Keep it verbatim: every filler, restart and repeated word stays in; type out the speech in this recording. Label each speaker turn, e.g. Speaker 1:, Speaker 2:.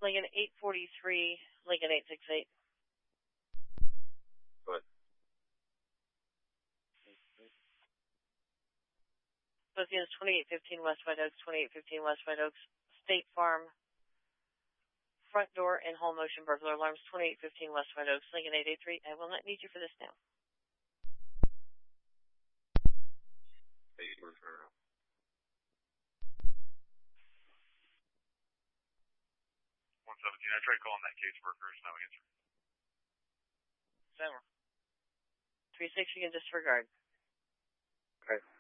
Speaker 1: Lincoln eight forty-three, Lincoln eight sixty-eight.
Speaker 2: Good.
Speaker 1: Both units twenty-eight fifteen West White Oaks, twenty-eight fifteen West White Oaks, State Farm, front door and whole motion burglar alarms, twenty-eight fifteen West White Oaks, Lincoln eight eighty-three. I will not need you for this now.
Speaker 2: Hey, you turn around.
Speaker 3: one seventeen, I tried calling that case worker, no answer.
Speaker 1: Seven. three six, you can disregard.
Speaker 2: Okay.